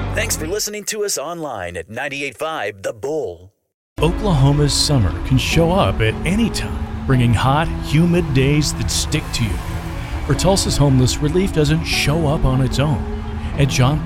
Thanks for listening to us online at 98.5 The Bull. Oklahoma's summer can show up at any time, bringing hot, humid days that stick to you. For Tulsa's homeless, relief doesn't show up on its own. At John